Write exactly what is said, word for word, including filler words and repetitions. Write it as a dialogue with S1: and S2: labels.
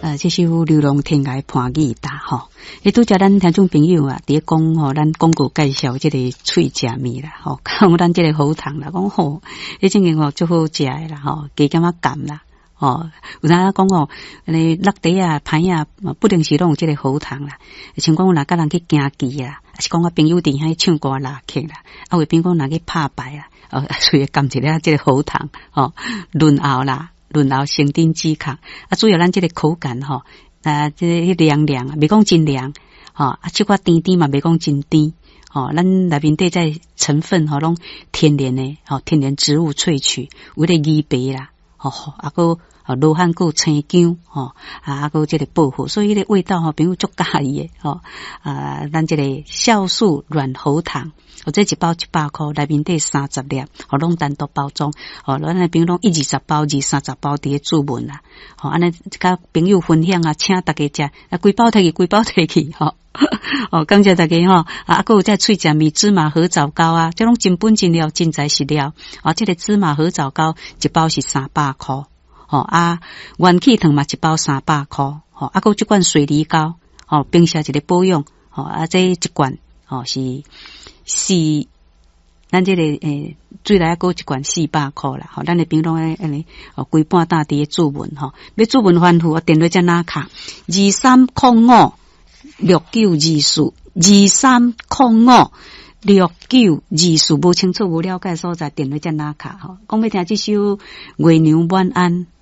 S1: 呃，这首《流浪天涯伴雨打》吼，伊拄则咱听众朋友啊，伫咧讲吼，咱广告介绍即个脆食面啦，吼，讲咱即个好糖啦，讲吼，迄种个吼足好食诶啦，吼，加减仔咸啦，吼，有当讲吼，安尼落地啊、歹啊，不定时拢有即个好糖啦，像讲若甲人去行棋啊，还是讲我朋友伫遐唱歌拉客啦，啊，为边讲若去拍牌啊，哦，所以甘一个即个好糖，吼，润喉啦。润喉生津止渴，啊，主要咱这个口感吼，啊，这个凉凉啊，袂讲真凉，吼，啊，即个甜甜嘛，袂讲真甜，吼，咱内面底在成分吼，拢天然的，吼，天然植物萃取，有个鱼白啦，吼，啊个啊罗汉果青姜，吼，啊啊个这个薄荷，所以迄个味道吼，朋友足介意的，吼，啊，咱这个酵素软喉糖。或者一包一百块，内面底三十粒，哦，拢单独包装，哦，咱那边拢一二十包、二三十包伫咧注文啦，哦，安尼甲朋友分享啊，请大家食，啊，规包摕去，规包摕去，吼、哦，哦，感谢大家吼，啊，啊，还有这脆食面芝麻合枣糕啊，这拢真本真料，真材实料，啊，这个芝麻合枣糕一包是三百块，哦，啊，元气糖嘛一包三百块，哦，啊，还有这罐水梨膏，哦，冰下一个保养，哦，啊，这一罐，哦，是。是，咱这个诶，最来个一罐四百块啦，吼，咱的平拢诶安尼，哦，规半大伫注文吼，要注文吩咐，电话在哪卡？二三零五六九二四，二三零五六九二四，无清楚无了解所在，电话在哪卡？吼，讲要听这首《月娘晚安》。